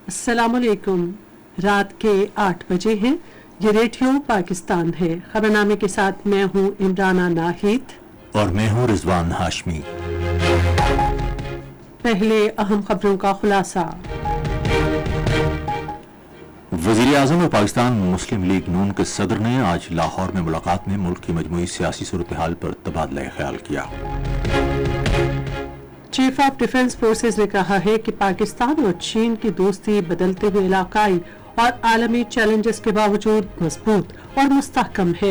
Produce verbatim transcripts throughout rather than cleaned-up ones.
السلام علیکم. رات کے آٹھ بجے ہیں. یہ ریڈیو پاکستان ہے. خبرنامے کے ساتھ میں ہوں عمرانہ ناہید اور میں ہوں رضوان ہاشمی. پہلے اہم خبروں کا خلاصہ. وزیر اعظم اور پاکستان مسلم لیگ نون کے صدر نے آج لاہور میں ملاقات میں ملک کی مجموعی سیاسی صورتحال پر تبادلہ خیال کیا. چیف آف ڈیفنس فورسز نے کہا ہے کہ پاکستان اور چین کی دوستی بدلتے ہوئے علاقائی اور عالمی چیلنجز کے باوجود مضبوط اور مستحکم ہے.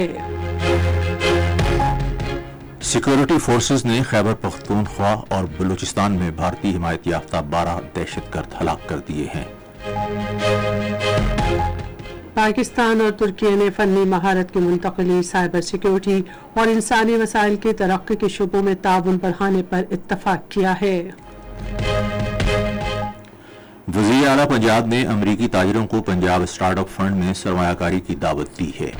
سیکورٹی فورسز نے خیبر پختونخوا اور بلوچستان میں بھارتی حمایت یافتہ بارہ دہشت گرد ہلاک کر دیے ہیں. پاکستان اور ترکی نے فنی مہارت کی منتقلی، سائبر سیکیورٹی اور انسانی وسائل کی ترقی کے شعبوں میں تعاون بڑھانے پر اتفاق کیا ہے. وزیر اعلیٰ پنجاب نے امریکی تاجروں کو پنجاب اسٹارٹ اپ فنڈ میں سرمایہ کاری کی دعوت دی ہے.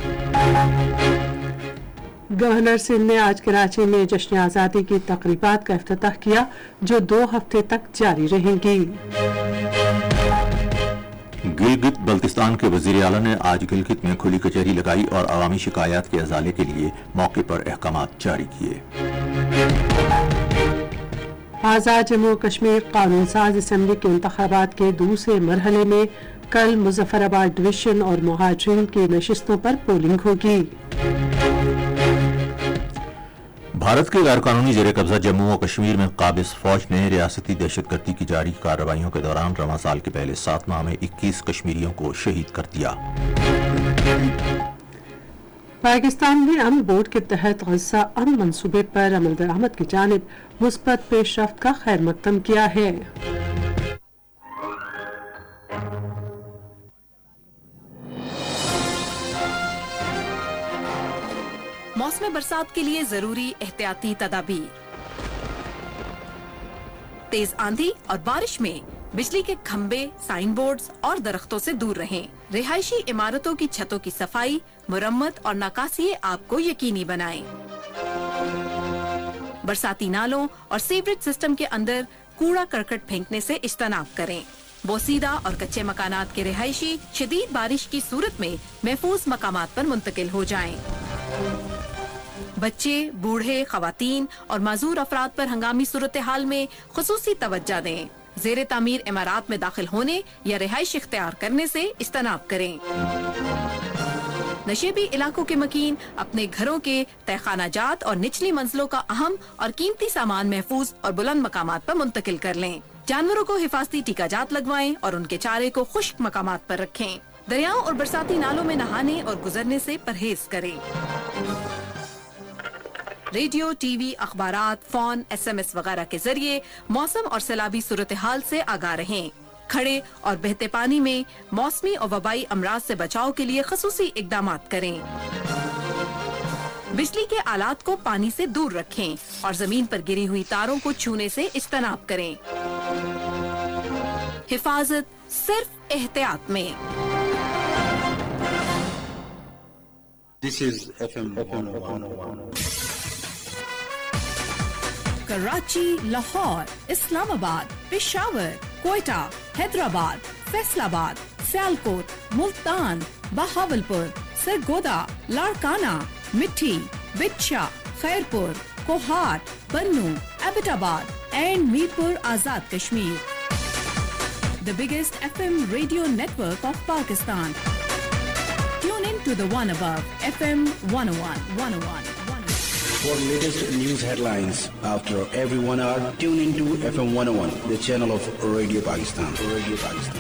گورنر سندھ نے آج کراچی میں جشن آزادی کی تقریبات کا افتتاح کیا جو دو ہفتے تک جاری رہیں گی. گلگت بلتستان کے وزیر اعلیٰ نے آج گلگت میں کھلی کچہری لگائی اور عوامی شکایات کے ازالے کے لیے موقع پر احکامات جاری کیے. آزاد جموں کشمیر قانون ساز اسمبلی کے انتخابات کے دوسرے مرحلے میں کل مظفر آباد ڈویژن اور مہاجرین کی نشستوں پر پولنگ ہوگی. بھارت کے غیر قانونی زیر قبضہ جموں و کشمیر میں قابض فوج نے ریاستی دہشت گردی کی جاری کارروائیوں کے دوران رواں سال کے پہلے سات ماہ میں اکیس کشمیریوں کو شہید کر دیا. پاکستان نے امن بورڈ کے تحت غزہ امن منصوبے پر عمل درآمد کی جانب مثبت پیش رفت کا خیر مقدم کیا ہے. موسم برسات کے لیے ضروری احتیاطی تدابیر. تیز آندھی اور بارش میں بجلی کے کھمبے، سائن بورڈز اور درختوں سے دور رہیں. رہائشی عمارتوں کی چھتوں کی صفائی، مرمت اور نکاسی آب کو یقینی بنائیں. برساتی نالوں اور سیوریج سسٹم کے اندر کوڑا کرکٹ پھینکنے سے اجتناب کریں. بوسیدہ اور کچے مکانات کے رہائشی شدید بارش کی صورت میں محفوظ مقامات پر منتقل ہو جائیں. بچے، بوڑھے، خواتین اور معذور افراد پر ہنگامی صورتحال میں خصوصی توجہ دیں. زیر تعمیر عمارات میں داخل ہونے یا رہائش اختیار کرنے سے اجتناب کریں. نشیبی علاقوں کے مکین اپنے گھروں کے تہخانہ جات اور نچلی منزلوں کا اہم اور قیمتی سامان محفوظ اور بلند مقامات پر منتقل کر لیں. جانوروں کو حفاظتی ٹیکہ جات لگوائیں اور ان کے چارے کو خشک مقامات پر رکھیں. دریاؤں اور برساتی نالوں میں نہانے اور گزرنے سے پرہیز کریں. ریڈیو، ٹی وی، اخبارات، فون، ایس ایم ایس وغیرہ کے ذریعے موسم اور سیلابی صورتحال سے آگاہ رہیں. کھڑے اور بہتے پانی میں موسمی اور وبائی امراض سے بچاؤ کے لیے خصوصی اقدامات کریں. بجلی کے آلات کو پانی سے دور رکھیں اور زمین پر گری ہوئی تاروں کو چھونے سے اجتناب کریں. حفاظت صرف احتیاط میں. This is F M Karachi, Lahore, اسلام آباد، پشاور، کوئٹہ، حیدرآباد، فیصل آباد، سیالکوٹ، ملتان، بہاولپور، سرگودا، لاڑکانہ، مٹھی، بچھا، خیرپور، کوہاٹ، بنو، ایبٹ آباد and Mirpur Azad Kashmir. The biggest F M radio network of Pakistan. Tune in to the one above, F M one oh one, one oh one. For latest news headlines after every one hour, tune into F M one oh one, the channel of Radio Pakistan. Radio Pakistan.